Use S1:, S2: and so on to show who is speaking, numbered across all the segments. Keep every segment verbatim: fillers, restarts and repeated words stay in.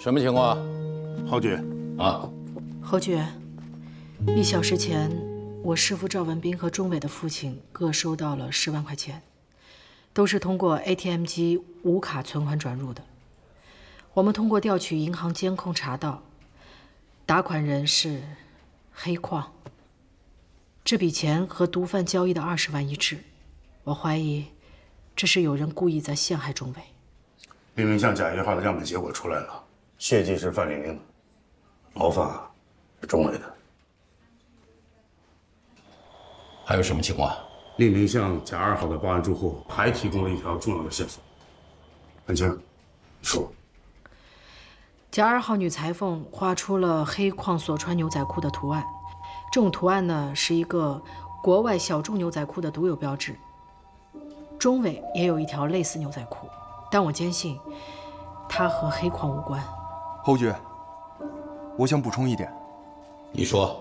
S1: 什么情况？
S2: 侯局
S1: 啊，
S3: 侯局，一小时前，我师父赵文斌和钟伟的父亲各收到了十万块钱，都是通过 A T M 机无卡存款转入的。我们通过调取银行监控查到，打款人是黑矿。这笔钱和毒贩交易的二十万一致，我怀疑这是有人故意在陷害钟伟。
S2: 黎明巷假一号的样本结果出来了，血迹是范黎明的，毛发是钟伟的。
S1: 还有什么情况？
S2: 黎明巷甲二号的报案住户还提供了一条重要的线索。安青，说。
S3: 甲二号女裁缝画出了黑矿所穿牛仔裤的图案，这种图案呢是一个国外小众牛仔裤的独有标志。钟伟也有一条类似牛仔裤，但我坚信它和黑矿无关。
S4: 侯局，我想补充一点。
S1: 你说。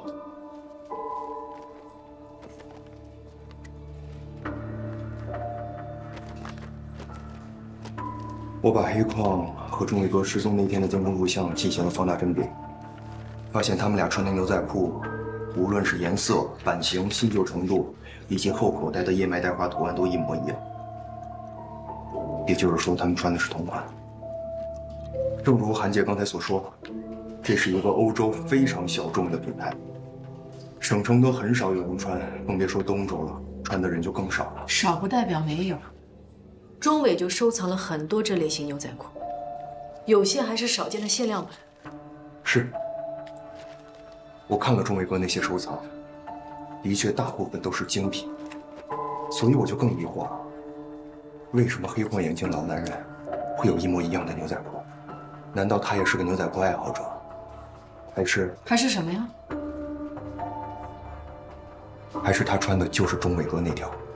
S5: 我把黑矿和钟伟哥失踪那天的监控录像进行了放大甄别，发现他们俩穿的牛仔裤，无论是颜色、版型、新旧程度，以及后口袋的叶脉带花图案都一模一样。也就是说，他们穿的是同款。正如韩姐刚才所说，这是一个欧洲非常小众的品牌，省城都很少有人穿，更别说东周了，穿的人就更少了。
S3: 少不代表没有。钟伟就收藏了很多这类型牛仔裤，有些还是少见的限量版。
S5: 是，我看了钟伟哥那些收藏，的确大部分都是精品，所以我就更疑惑，为什么黑框眼镜老男人会有一模一样的牛仔裤？难道他也是个牛仔裤爱好者？还是
S3: 还是什么呀？
S5: 还是他穿的就是钟伟哥那条？